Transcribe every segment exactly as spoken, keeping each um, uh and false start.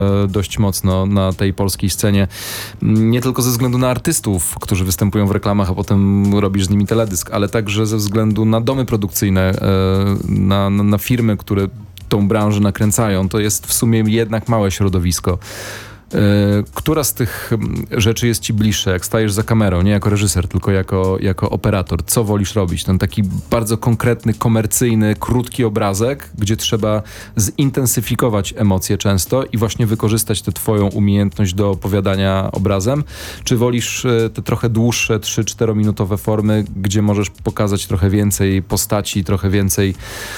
dość mocno na tej polskiej scenie. Nie tylko ze względu na artystów, którzy występują w reklamach, a potem robisz z nimi teledysk, ale także ze względu na domy produkcyjne, na, na, na firmy, które tą branżę nakręcają. To jest w sumie jednak małe środowisko. Która z tych rzeczy jest ci bliższa, jak stajesz za kamerą, nie jako reżyser, tylko jako, jako operator? Co wolisz robić? Ten taki bardzo konkretny, komercyjny, krótki obrazek, gdzie trzeba zintensyfikować emocje często i właśnie wykorzystać tę twoją umiejętność do opowiadania obrazem? Czy wolisz te trochę dłuższe, trzy-czterominutowe formy, gdzie możesz pokazać trochę więcej postaci, trochę więcej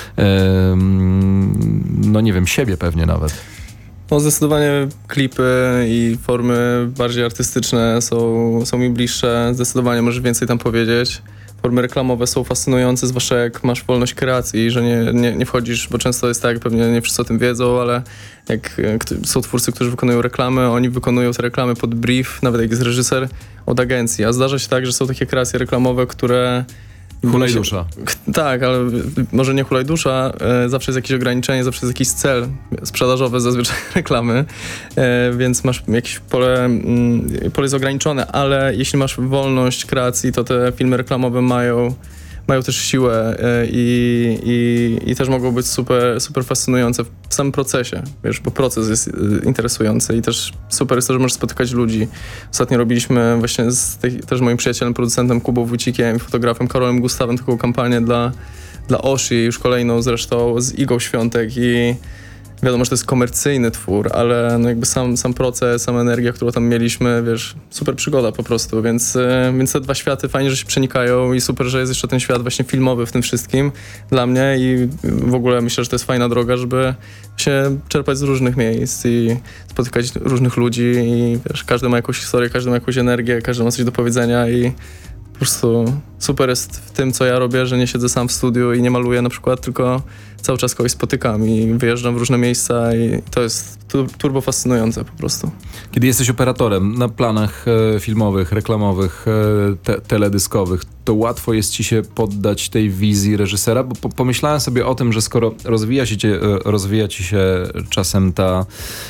um, no nie wiem, siebie pewnie nawet? No zdecydowanie klipy i formy bardziej artystyczne są, są mi bliższe. Zdecydowanie możesz więcej tam powiedzieć. Formy reklamowe są fascynujące, zwłaszcza jak masz wolność kreacji, że nie, nie, nie wchodzisz, bo często jest tak, pewnie nie wszyscy o tym wiedzą, ale jak są twórcy, którzy wykonują reklamy, oni wykonują te reklamy pod brief, nawet jak jest reżyser, od agencji. A zdarza się tak, że są takie kreacje reklamowe, które... Hulajdusza. Tak, ale może nie hulajdusza, e, zawsze jest jakieś ograniczenie, zawsze jest jakiś cel sprzedażowy zazwyczaj reklamy, e, więc masz jakieś pole, mm, pole jest ograniczone, ale jeśli masz wolność kreacji, to te filmy reklamowe mają, mają też siłę e, i, i, i też mogą być super, super fascynujące w samym procesie, wiesz, bo proces jest e, interesujący i też super jest to, że możesz spotykać ludzi. Ostatnio robiliśmy właśnie z tej, też moim przyjacielem, producentem Kubą Wójcikiem i fotografem Karolem Gustawem taką kampanię dla, dla Oshi, już kolejną zresztą z Igą Świątek i wiadomo, że to jest komercyjny twór, ale no jakby sam, sam proces, sama energia, którą tam mieliśmy, wiesz, super przygoda po prostu, więc, więc te dwa światy fajnie, że się przenikają i super, że jest jeszcze ten świat właśnie filmowy w tym wszystkim dla mnie i w ogóle myślę, że to jest fajna droga, żeby się czerpać z różnych miejsc i spotykać różnych ludzi i wiesz, każdy ma jakąś historię, każdy ma jakąś energię, każdy ma coś do powiedzenia i po prostu super jest w tym, co ja robię, że nie siedzę sam w studiu i nie maluję na przykład, tylko cały czas kogoś spotykam i wyjeżdżam w różne miejsca i to jest turbo fascynujące po prostu. Kiedy jesteś operatorem na planach e, filmowych, reklamowych, e, te, teledyskowych, to łatwo jest ci się poddać tej wizji reżysera, bo po, pomyślałem sobie o tym, że skoro rozwija się, cię, rozwija ci się czasem ta,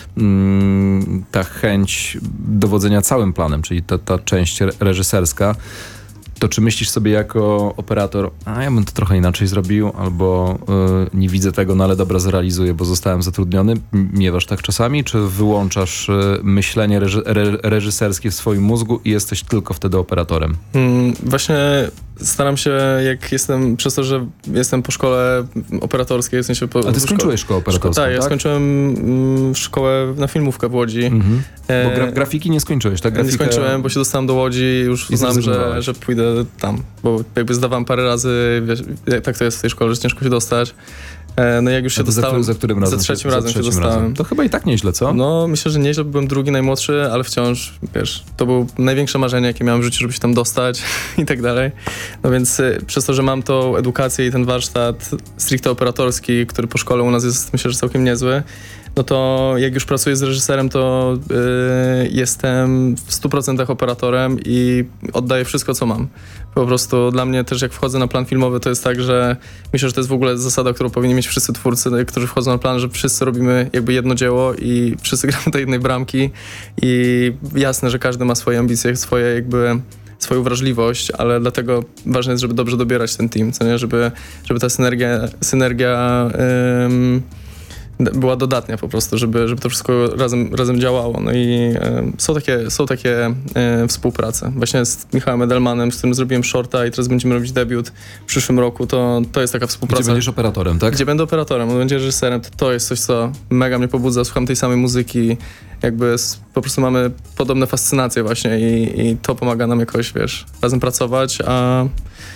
mm, ta chęć dowodzenia całym planem, czyli ta, ta część reżyserska, to czy myślisz sobie jako operator, a ja bym to trochę inaczej zrobił, albo y, nie widzę tego, no ale dobra, zrealizuję, bo zostałem zatrudniony? Miewasz tak czasami? Czy wyłączasz y, myślenie reży- re- reżyserskie w swoim mózgu i jesteś tylko wtedy operatorem? Hmm, właśnie staram się, jak jestem, przez to, że jestem po szkole operatorskiej, w sensie po... A ty skończyłeś szkołę operatorską, szko- tak? tak? Ja skończyłem mm, szkołę na filmówkę w Łodzi. Mhm. E, bo gra- grafiki nie skończyłeś, tak? Grafikę... Nie skończyłem, bo się dostałem do Łodzi i już uznałem, że, że pójdę tam, bo jakby zdawałem parę razy, wiesz, tak to jest w tej szkole, że ciężko się dostać. No jak już się dostałem, za, za którym razem? Za trzecim za razem trzecim się dostałem. Razem. To chyba i tak nieźle, co? No myślę, że nieźle, bo byłem drugi, najmłodszy, ale wciąż, wiesz, to było największe marzenie, jakie miałem w życiu, żeby się tam dostać i tak dalej. No więc y, przez to, że mam tą edukację i ten warsztat stricte operatorski, który po szkole u nas jest, myślę, że całkiem niezły, no to jak już pracuję z reżyserem, to y, jestem w stu procentach operatorem i oddaję wszystko, co mam. Po prostu dla mnie też jak wchodzę na plan filmowy, to jest tak, że myślę, że to jest w ogóle zasada, którą powinni mieć wszyscy twórcy, którzy wchodzą na plan, że wszyscy robimy jakby jedno dzieło i wszyscy gramy do jednej bramki i jasne, że każdy ma swoje ambicje, swoje jakby swoją wrażliwość, ale dlatego ważne jest, żeby dobrze dobierać ten team, co nie? Żeby, żeby ta synergia, synergia ym, była dodatnia po prostu, żeby, żeby to wszystko razem, razem działało. No i e, są takie, są takie e, współprace. Właśnie z Michałem Edelmanem, z którym zrobiłem shorta i teraz będziemy robić debiut w przyszłym roku, to, to jest taka współpraca. Gdzie będziesz operatorem, tak? Gdzie będę operatorem, on będzie reżyserem, to, to jest coś, co mega mnie pobudza. Słucham tej samej muzyki, jakby po prostu mamy podobne fascynacje właśnie i, i to pomaga nam jakoś, wiesz, razem pracować, a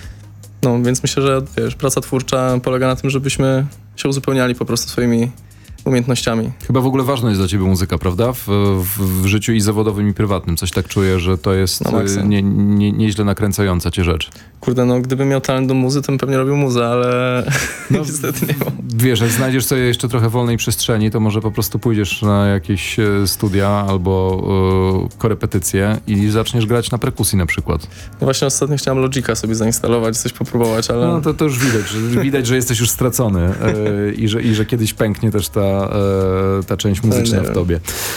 no, więc myślę, że wiesz, praca twórcza polega na tym, żebyśmy się uzupełniali po prostu swoimi umiejętnościami. Chyba w ogóle ważna jest dla ciebie muzyka, prawda? W, w, w życiu i zawodowym, i prywatnym. Coś tak czuję, że to jest no, nie, nie, nieźle nakręcająca cię rzecz. Kurde, no gdybym miał talent do muzy, to bym pewnie robił muzę, ale no, niestety nie mam. Wiesz, jak znajdziesz sobie jeszcze trochę wolnej przestrzeni, to może po prostu pójdziesz na jakieś e, studia albo e, korepetycje i zaczniesz grać na perkusji na przykład. No właśnie ostatnio chciałem Logica sobie zainstalować, coś popróbować, ale... No to, to już widać, że, widać, że jesteś już stracony e, i, że, i że kiedyś pęknie też ta, e, ta część muzyczna w tobie.